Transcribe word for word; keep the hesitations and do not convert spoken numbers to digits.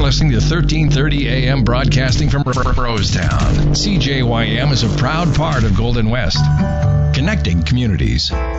listening to thirteen thirty A M broadcasting from Rosetown. C J Y M is a proud part of Golden West, connecting communities.